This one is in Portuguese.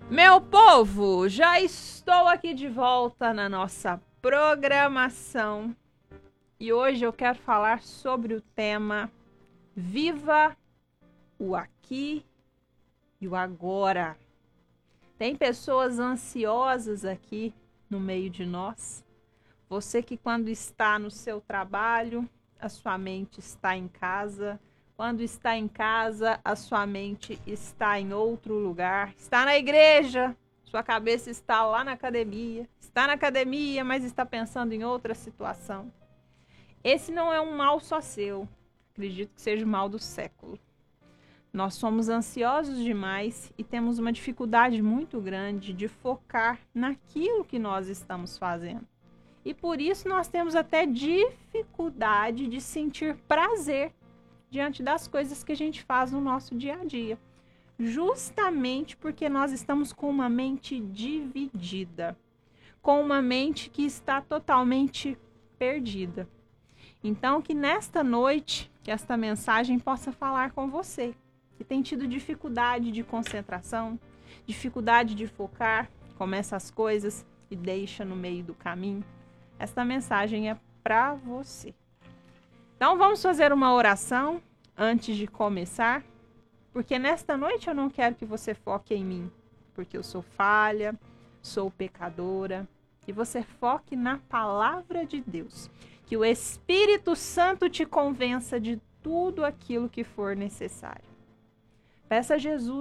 Meu povo, já estou aqui de volta na nossa programação e hoje eu quero falar sobre o tema Viva o Aqui e o Agora. Tem pessoas ansiosas aqui no meio de nós. Você que quando está no seu trabalho, a sua mente está em casa. Quando está em casa, a sua mente está em outro lugar. Está na igreja, sua cabeça está lá na academia. Está na academia, mas está pensando em outra situação. Esse não é um mal só seu. Acredito que seja o mal do século. Nós somos ansiosos demais e temos uma dificuldade muito grande de focar naquilo que nós estamos fazendo. E por isso nós temos até dificuldade de sentir prazer diante das coisas que a gente faz no nosso dia a dia. Justamente porque nós estamos com uma mente dividida, com uma mente que está totalmente perdida. Então, que nesta noite, que esta mensagem possa falar com você, que tem tido dificuldade de concentração, dificuldade de focar, começa as coisas e deixa no meio do caminho. Esta mensagem é para você. Então vamos fazer uma oração antes de começar, porque nesta noite eu não quero que você foque em mim, porque eu sou falha, sou pecadora, que você foque na palavra de Deus, que o Espírito Santo te convença de tudo aquilo que for necessário. Peça a Jesus